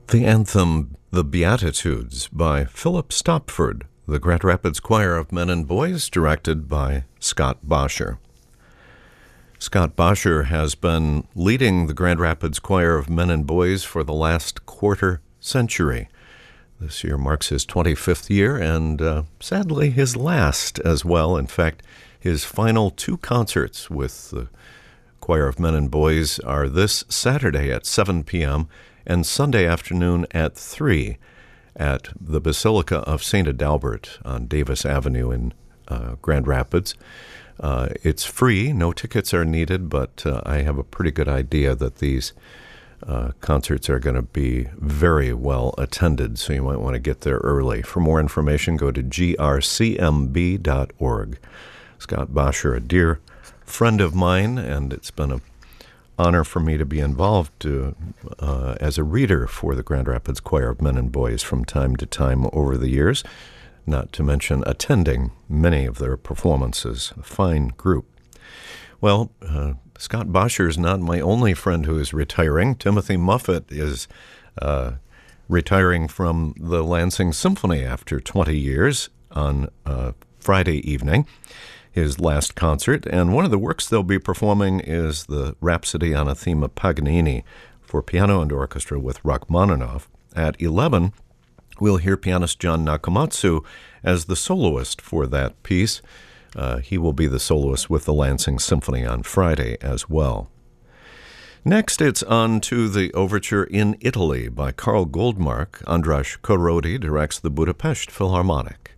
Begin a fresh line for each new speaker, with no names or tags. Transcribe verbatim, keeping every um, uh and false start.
The anthem, The Beatitudes, by Philip Stopford, the Grand Rapids Choir of Men and Boys, directed by Scott Bosher. Scott Bosher has been leading the Grand Rapids Choir of Men and Boys for the last quarter century. This year marks his twenty-fifth year, and uh, sadly his last as well. In fact, his final two concerts with the Choir of Men and Boys are this Saturday at seven p.m., and Sunday afternoon at three at the Basilica of Saint Adalbert on Davis Avenue in uh, Grand Rapids. Uh, it's free, no tickets are needed, but uh, I have a pretty good idea that these uh, concerts are going to be very well attended, so you might want to get there early. For more information, go to g r c m b dot org. Scott Bosher, a dear friend of mine, and it's been a honor for me to be involved to, uh, as a reader for the Grand Rapids Choir of Men and Boys from time to time over the years, not to mention attending many of their performances. A fine group. Well, uh, Scott Bosher is not my only friend who is retiring. Timothy Muffet is uh, retiring from the Lansing Symphony after twenty years on uh, Friday evening. His last concert, and one of the works they'll be performing is the Rhapsody on a Theme of Paganini for piano and orchestra with Rachmaninoff. At eleven, we'll hear pianist John Nakamatsu as the soloist for that piece. Uh, he will be the soloist with the Lansing Symphony on Friday as well. Next, it's on to the overture in Italy by Carl Goldmark. Andras Korody directs the Budapest Philharmonic.